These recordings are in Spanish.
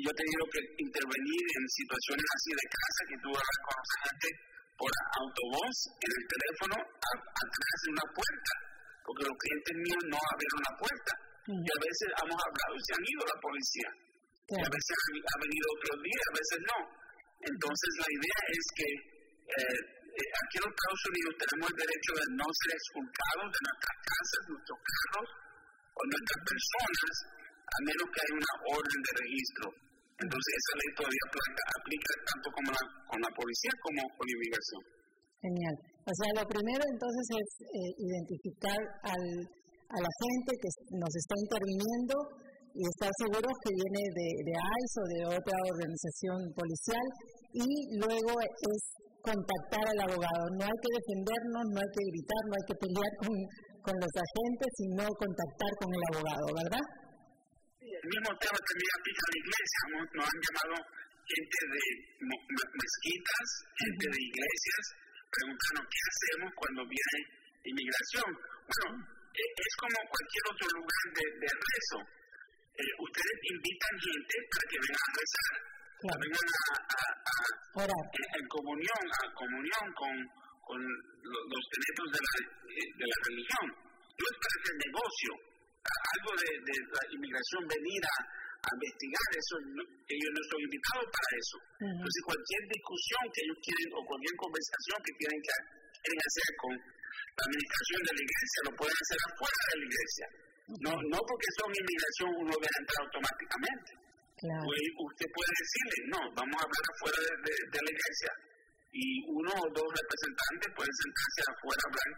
yo he tenido que intervenir en situaciones así de casa, que tú vas a conocer gente por autovoz, en el teléfono, atrás de una puerta, porque los clientes míos no abrieron la puerta. Y a veces hemos hablado y se han ido la policía. Y a veces ha venido otros días, a veces no. Entonces la idea es que aquí en los Estados Unidos tenemos el derecho de no ser expulsados de nuestras casas, nuestros carros o nuestras personas, a menos que haya una orden de registro. Entonces esa ley todavía aplica tanto con la policía como con la inmigración. Genial. O sea, lo primero entonces es identificar a la gente que nos está interviniendo y estar seguros que viene de ICE o de otra organización policial, y luego es contactar al abogado. No hay que defendernos, no hay que gritar, no hay que pelear con los agentes, sino contactar con el abogado, ¿verdad? El mismo tema también aplica a la iglesia. Nos han llamado gente de mezquitas, gente de iglesias, preguntando qué hacemos cuando viene inmigración. Bueno, es como cualquier otro lugar de rezo. Ustedes invitan gente para que vengan a rezar, vengan a orar en comunión con los teneros de la religión. No es para hacer negocio. Algo de la inmigración, venir a investigar eso, ellos no son invitados para eso. Entonces cualquier discusión que ellos quieren o cualquier conversación que quieren hacer con la administración de la iglesia lo pueden hacer afuera de la iglesia. No porque son inmigración uno debe entrar automáticamente. Usted puede decirle, no, vamos a hablar afuera de la iglesia, y uno o dos representantes pueden sentarse afuera a hablar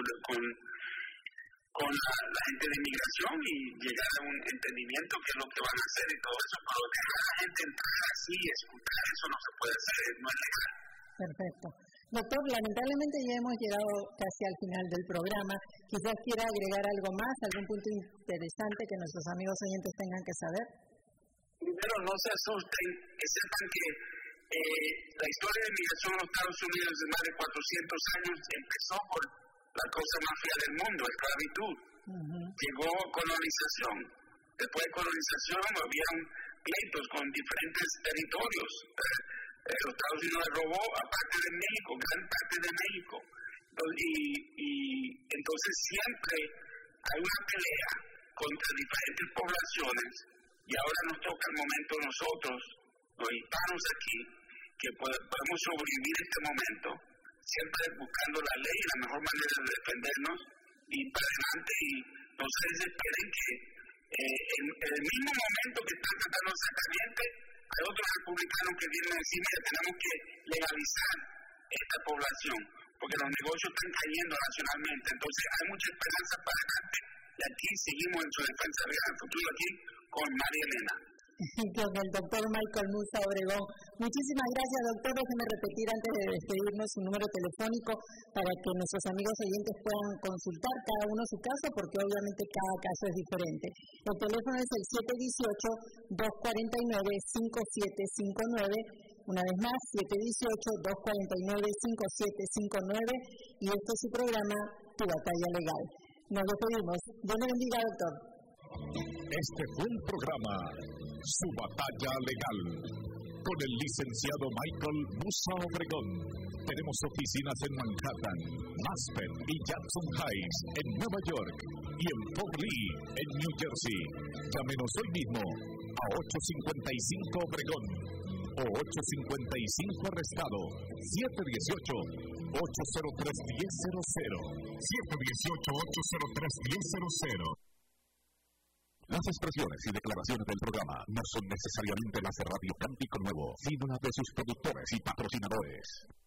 con la gente de inmigración y llegar a un entendimiento que es lo que van a hacer y todo eso, pero dejar a la gente entrar así y escuchar, eso no se puede hacer, no es legal. Perfecto. Doctor, lamentablemente ya hemos llegado casi al final del programa. Quizás quiera agregar algo más, algún punto interesante que nuestros amigos oyentes tengan que saber. Primero, no se asusten, que sepan que la historia de inmigración en los Estados Unidos de más de 400 años empezó por la cosa más fea del mundo, esclavitud. Llegó colonización. Después de colonización había pleitos con diferentes territorios. Los Estados Unidos robó a parte de México, gran parte de México. Y entonces siempre hay una pelea contra diferentes poblaciones, y ahora nos toca el momento nosotros, los hispanos aquí, que podemos sobrevivir este momento, siempre buscando la ley y la mejor manera de defendernos y para adelante, y no se desesperen que en el mismo momento que están tratando de sacar gente, hay otros republicanos que vienen encima y tenemos que legalizar esta población, porque los negocios están cayendo nacionalmente. Entonces hay mucha esperanza para adelante, y aquí seguimos en su defensa real del futuro, aquí con María Elena. Con el doctor Michael Musa Obregón. Muchísimas gracias, doctor. Déjeme repetir antes de despedirnos su número telefónico para que nuestros amigos oyentes puedan consultar cada uno su caso, porque obviamente cada caso es diferente. El teléfono es el 718-249-5759. Una vez más, 718-249-5759. Y este es su programa, Tu Batalla Legal. Nos despedimos. Dios le bendiga, doctor. Este fue el programa Su Batalla Legal, con el licenciado Michael Musa Obregón. Tenemos oficinas en Manhattan, Aspen y Jackson Heights, en Nueva York, y en Fort Lee, en New Jersey. Llámenos hoy mismo a 855 Obregón o 855 Arrestado, 718-803-1000, 718-803-1000. Las expresiones y declaraciones del programa no son necesariamente las de Radio Cántico Nuevo, sino las de sus productores y patrocinadores.